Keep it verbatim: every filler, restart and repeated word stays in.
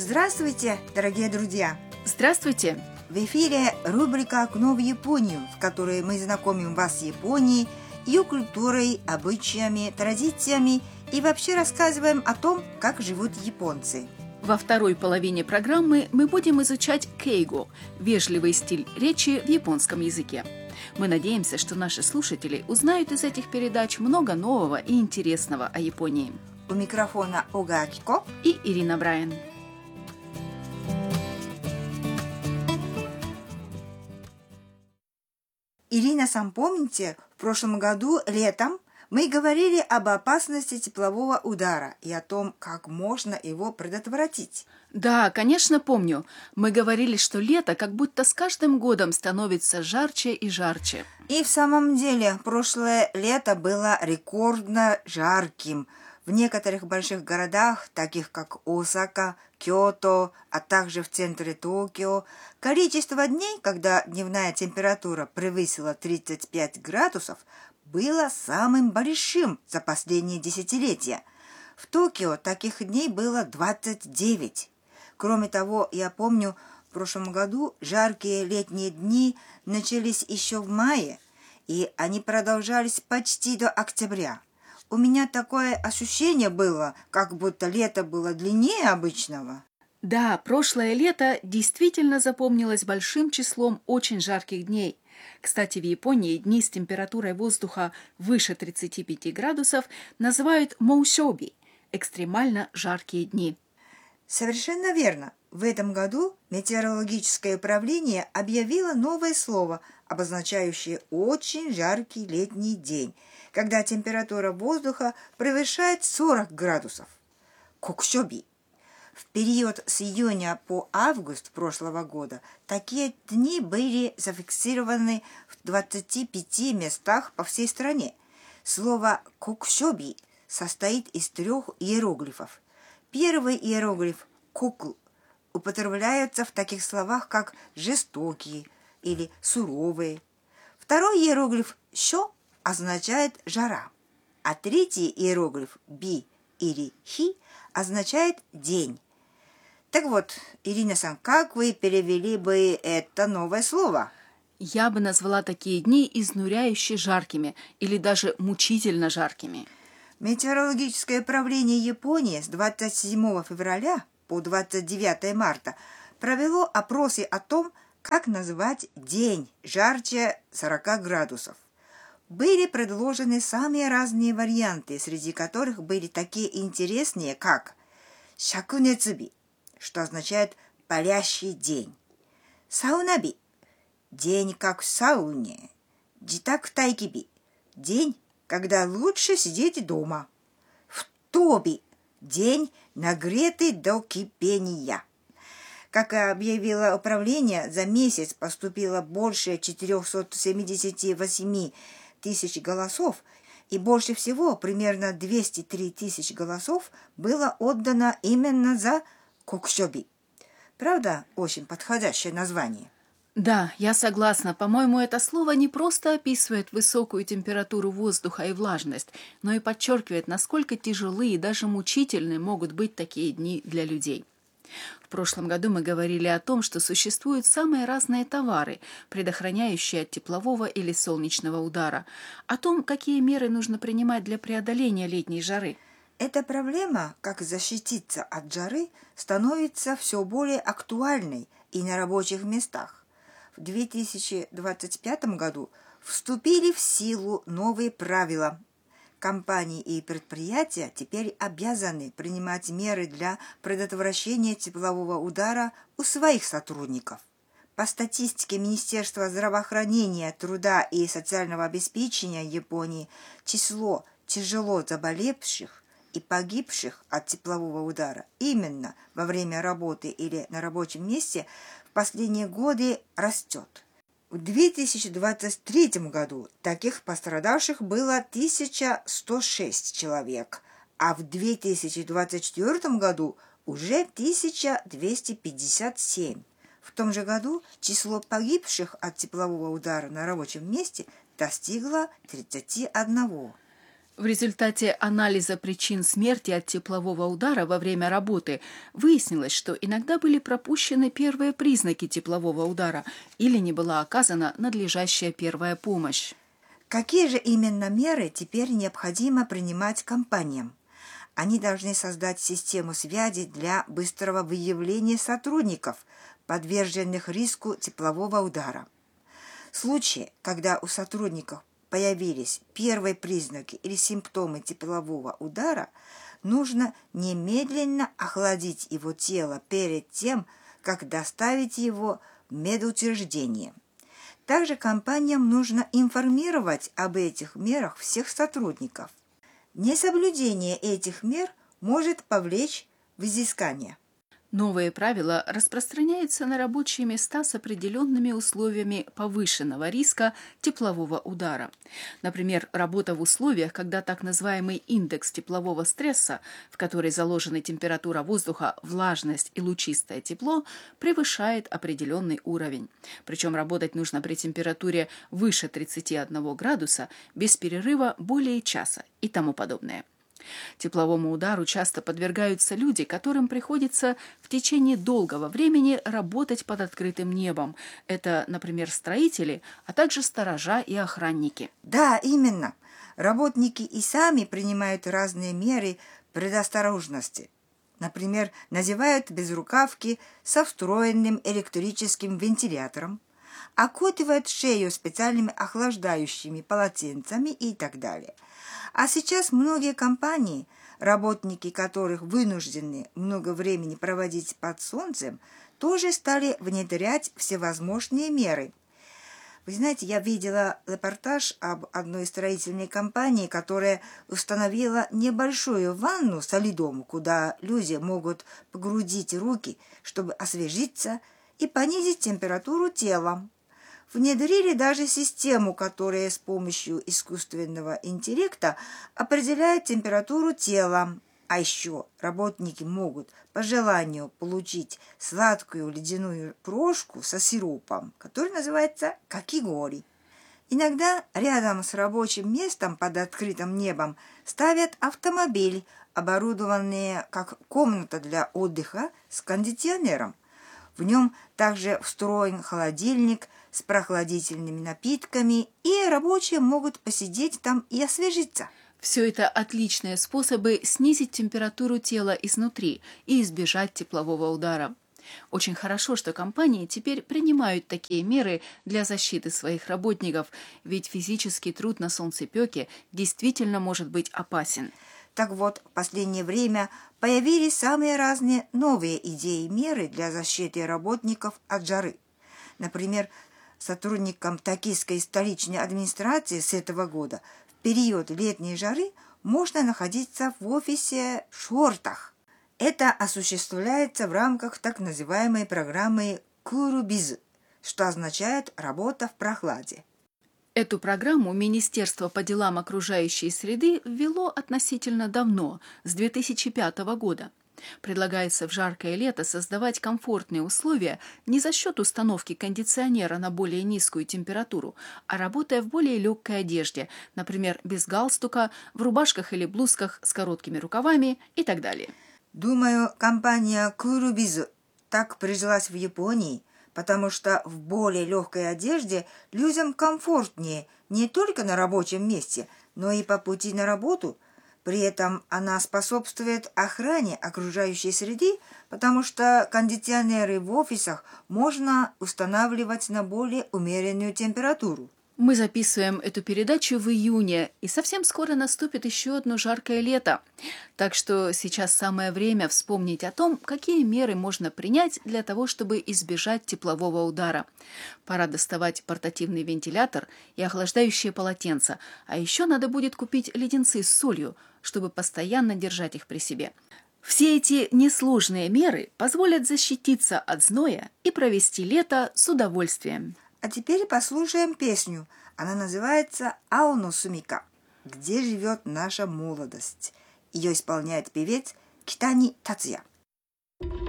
Здравствуйте, дорогие друзья! Здравствуйте! В эфире рубрика «Окно в Японию», в которой мы знакомим вас с Японией, ее культурой, обычаями, традициями и вообще рассказываем о том, как живут японцы. Во второй половине программы мы будем изучать кейго – вежливый стиль речи в японском языке. Мы надеемся, что наши слушатели узнают из этих передач много нового и интересного о Японии. У микрофона Ога Акико и Ирина Брайан. Ирина-сан, помните, в прошлом году летом мы говорили об опасности теплового удара и о том, как можно его предотвратить. Да, конечно, помню. Мы говорили, что лето как будто с каждым годом становится жарче и жарче. И в самом деле, прошлое лето было рекордно жарким. В некоторых больших городах, таких как Осака, Киото, а также в центре Токио, количество дней, когда дневная температура превысила тридцать пять градусов, было самым большим за последние десятилетия. В Токио таких дней было двадцать девять. Кроме того, я помню, в прошлом году жаркие летние дни начались еще в мае, и они продолжались почти до октября. У меня такое ощущение было, как будто лето было длиннее обычного. Да, прошлое лето действительно запомнилось большим числом очень жарких дней. Кстати, в Японии дни с температурой воздуха выше тридцати пяти градусов называют моусёби – экстремально жаркие дни. Совершенно верно. В этом году метеорологическое управление объявило новое слово, обозначающее очень жаркий летний день, когда температура воздуха превышает сорок градусов. Кокусёби. В период с июня по август прошлого года такие дни были зафиксированы в двадцати пяти местах по всей стране. Слово «кокусёби» состоит из трех иероглифов. Первый иероглиф «коку» употребляется в таких словах, как «жестокий» или «суровый». Второй иероглиф «щё» означает «жара», а третий иероглиф «би» или «хи» означает «день». Так вот, Ирина-сан, как вы перевели бы это новое слово? Я бы назвала такие дни изнуряюще жаркими или даже мучительно жаркими. Метеорологическое управление Японии с двадцать седьмого февраля по двадцать девятое марта провело опросы о том, как назвать день жарче сорока градусов. Были предложены самые разные варианты, среди которых были такие интересные, как «шакунецуби», что означает «палящий день», «саунаби» – «день как в сауне», «джитаку-тайкиби» – «день, когда лучше сидеть дома», «футоби» – «день, нагретый до кипения». Как объявило управление, за месяц поступило больше четырехсот семидесяти восьми тысяч голосов, и больше всего, примерно двести три тысячи голосов, было отдано именно за кокусёби. Правда, очень подходящее название? Да, я согласна. По-моему, это слово не просто описывает высокую температуру воздуха и влажность, но и подчеркивает, насколько тяжелые и даже мучительные могут быть такие дни для людей. В прошлом году мы говорили о том, что существуют самые разные товары, предохраняющие от теплового или солнечного удара, о том, какие меры нужно принимать для преодоления летней жары. Эта проблема, как защититься от жары, становится все более актуальной и на рабочих местах. В две тысячи двадцать пятом году вступили в силу новые правила. Компании и предприятия теперь обязаны принимать меры для предотвращения теплового удара у своих сотрудников. По статистике Министерства здравоохранения, труда и социального обеспечения Японии, число тяжело заболевших и погибших от теплового удара именно во время работы или на рабочем месте в последние годы растет. В две тысячи двадцать третьем году таких пострадавших было тысяча сто шесть человек, а в две тысячи двадцать четвёртом году уже тысяча двести пятьдесят семь. В том же году число погибших от теплового удара на рабочем месте достигло тридцати одного. В результате анализа причин смерти от теплового удара во время работы выяснилось, что иногда были пропущены первые признаки теплового удара или не была оказана надлежащая первая помощь. Какие же именно меры теперь необходимо принимать компаниям? Они должны создать систему связи для быстрого выявления сотрудников, подверженных риску теплового удара. В случае, когда у сотрудников появились первые признаки или симптомы теплового удара, нужно немедленно охладить его тело перед тем, как доставить его в медучреждение. Также компаниям нужно информировать об этих мерах всех сотрудников. Несоблюдение этих мер может повлечь взыскание. Новые правила распространяются на рабочие места с определенными условиями повышенного риска теплового удара. Например, работа в условиях, когда так называемый индекс теплового стресса, в который заложены температура воздуха, влажность и лучистое тепло, превышает определенный уровень. Причем работать нужно при температуре выше тридцати одного градуса, без перерыва более часа и тому подобное. Тепловому удару часто подвергаются люди, которым приходится в течение долгого времени работать под открытым небом. Это, например, строители, а также сторожа и охранники. Да, именно. Работники и сами принимают разные меры предосторожности. Например, надевают безрукавки со встроенным электрическим вентилятором, окутывают шею специальными охлаждающими полотенцами и так далее. А сейчас многие компании, работники которых вынуждены много времени проводить под солнцем, тоже стали внедрять всевозможные меры. Вы знаете, я видела репортаж об одной строительной компании, которая установила небольшую ванну со льдом, куда люди могут погрузить руки, чтобы освежиться и понизить температуру тела. Внедрили даже систему, которая с помощью искусственного интеллекта определяет температуру тела. А еще работники могут по желанию получить сладкую ледяную крошку со сиропом, который называется какигори. Иногда рядом с рабочим местом под открытым небом ставят автомобиль, оборудованный как комната для отдыха с кондиционером. В нем также встроен холодильник с прохладительными напитками, и рабочие могут посидеть там и освежиться. Все это отличные способы снизить температуру тела изнутри и избежать теплового удара. Очень хорошо, что компании теперь принимают такие меры для защиты своих работников, ведь физический труд на солнцепёке действительно может быть опасен. Так вот, в последнее время появились самые разные новые идеи и меры для защиты работников от жары. Например, сотрудникам токийской столичной администрации с этого года в период летней жары можно находиться в офисе в шортах. Это осуществляется в рамках так называемой программы «Курубиз», что означает «работа в прохладе». Эту программу Министерство по делам окружающей среды ввело относительно давно, с две тысячи пятого года. Предлагается в жаркое лето создавать комфортные условия не за счет установки кондиционера на более низкую температуру, а работая в более легкой одежде, например, без галстука, в рубашках или блузках с короткими рукавами и так далее. Думаю, компания Курубиз так прижилась в Японии, потому что в более легкой одежде людям комфортнее не только на рабочем месте, но и по пути на работу. При этом она способствует охране окружающей среды, потому что кондиционеры в офисах можно устанавливать на более умеренную температуру. Мы записываем эту передачу в июне, и совсем скоро наступит еще одно жаркое лето. Так что сейчас самое время вспомнить о том, какие меры можно принять для того, чтобы избежать теплового удара. Пора доставать портативный вентилятор и охлаждающее полотенце, а еще надо будет купить леденцы с солью, чтобы постоянно держать их при себе. Все эти несложные меры позволят защититься от зноя и провести лето с удовольствием. А теперь послушаем песню. Она называется «Аоно Сумика», «Где живет наша молодость». Ее исполняет певец Китани Тацуя.